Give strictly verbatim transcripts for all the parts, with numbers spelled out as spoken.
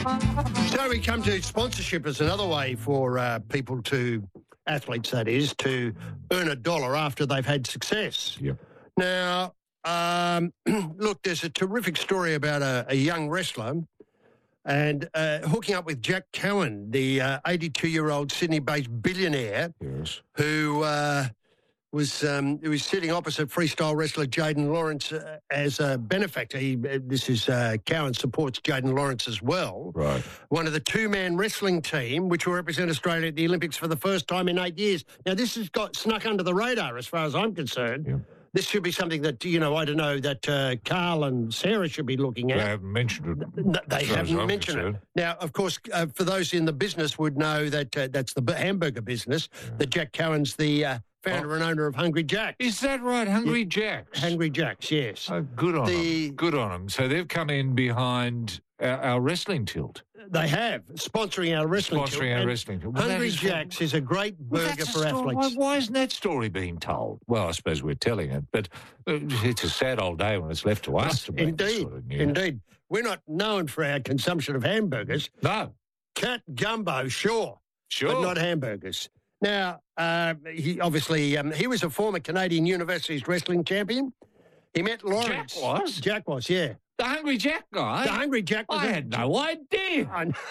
So we come to sponsorship as another way for uh, people to, athletes that is, to earn a dollar after they've had success. Yep. Now, um, look, there's a terrific story about a, a young wrestler and uh, hooking up with Jack Cowan, the uh, eighty-two-year-old Sydney-based billionaire Yes. who uh, was um, who was sitting opposite freestyle wrestler Jaden Lawrence uh, as a benefactor. He, uh, this is uh, Cowan supports Jaden Lawrence as well. Right. One of the two-man wrestling team, which will represent Australia at the Olympics for the first time in eight years. Now, this has got snuck under the radar as far as I'm concerned. Yeah. This should be something that, you know, I don't know, that uh, Carl and Sarah should be looking at. They haven't mentioned it. No, they as far as haven't I'm mentioned concerned. it. Now, of course, uh, for those in the business would know that uh, that's the b- hamburger business, Yeah. that Jack Cowan's the uh, founder Oh. and owner of Hungry Jack. Is that right? Hungry Jacks? Hungry Jacks, yes. Oh, good on The- them. Good on them. So they've come in behind our, our wrestling tilt. They have, sponsoring our wrestling. Sponsoring tour. our And wrestling tilt. Well, that Hungry is- Jacks is a great Well, burger that's for a story. athletes. Why, why isn't that story being told? Well, I suppose we're telling it, but uh, it's a sad old day when it's left to us to make this Indeed, sort of news. indeed. We're not known for our consumption of hamburgers. No, Cat gumbo, sure, sure. but not hamburgers. Now, uh, he obviously um, he was a former Canadian Universities wrestling champion. He met Lawrence. Jack was? Jack was, yeah. The Hungry Jack guy? The Hungry Jack was. I a- had no idea. I know.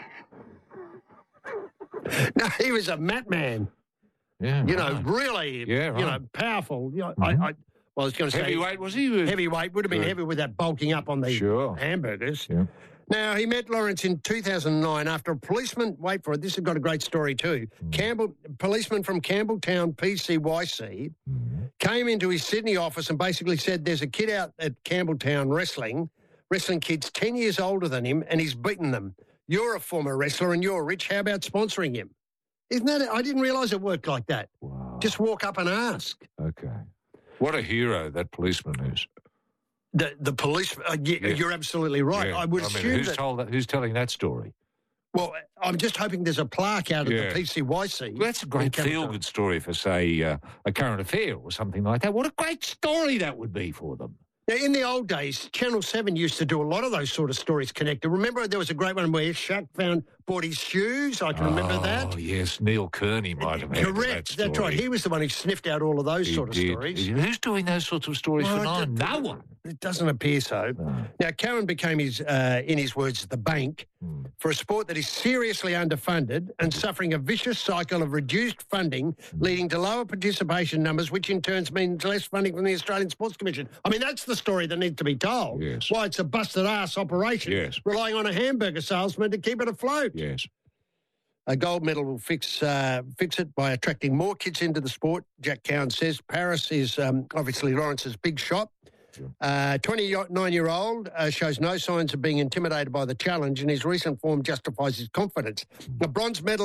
No, he was a mat man. Yeah, You know, right. really, Yeah, you right. know, powerful. You know, Mhm. I, I, well, I was going to say Heavyweight, was he? heavyweight would have been Good. heavy with that bulking up on the Sure. hamburgers. Yeah. Now, he met Lawrence in two thousand nine after a policeman, wait for it, this has got a great story too. Mm. Campbell, policeman from Campbelltown P C Y C Mhm. came into his Sydney office and basically said, there's a kid out at Campbelltown wrestling, wrestling kids ten years older than him, and he's beaten them. You're a former wrestler and you're rich. How about sponsoring him? Isn't that it? I didn't realise it worked like that. Wow. Just walk up and ask. Okay. What a hero that policeman is. The the police, uh, y- Yeah. you're absolutely right. Yeah. I would mean, assume who's that. told that? Who's telling that story? Well, I'm just hoping there's a plaque out at Yeah. the P C Y C. Well, that's a great in Campbelltown. feel-good story for, say, uh, a current affair or something like that. What a great story that would be for them. Now, in the old days, Channel seven used to do a lot of those sort of stories connected. Remember there was a great one where Shaq found bought his shoes? I can remember oh, that. yes, Neil Kearney might have had Correct. that That's right. story. He was the one who sniffed out all of those He sort of did. stories. Who's doing those sorts of stories Well, for I nine? don't- No one. It doesn't appear so. No. Now, Cowan became his, uh, in his words, the bank Hmm. for a sport that is seriously underfunded and suffering a vicious cycle of reduced funding, leading to lower participation numbers, which in turn means less funding from the Australian Sports Commission. I mean, that's the story that needs to be told. Yes. Why it's a busted-ass operation, Yes. relying on a hamburger salesman to keep it afloat. Yes. A gold medal will fix uh, fix it by attracting more kids into the sport, Jack Cowan says. Paris is um, obviously Lawrence's big shot. Sure. Uh, twenty-nine-year-old uh, shows no signs of being intimidated by the challenge, and his recent form justifies his confidence. A bronze medal